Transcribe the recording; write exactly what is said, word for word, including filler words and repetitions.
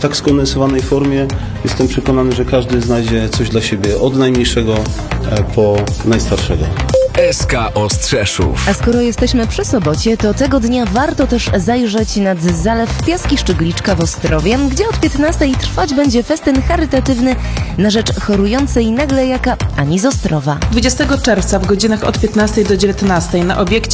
tak skondensowanej formie jestem przekonany, że każdy znajdzie coś dla siebie, od najmniejszego po najstarszego. S K Ostrzeszów. A skoro jesteśmy przy Sobocie, to tego dnia warto też zajrzeć nad zalew Piaski Szczygliczka w Ostrowie, gdzie od piętnastej trwać będzie festyn charytatywny na rzecz chorującej naglejaka Ani z Ostrowa. dwudziestego czerwca w godzinach od piętnastej do dziewiętnastej na obiekcie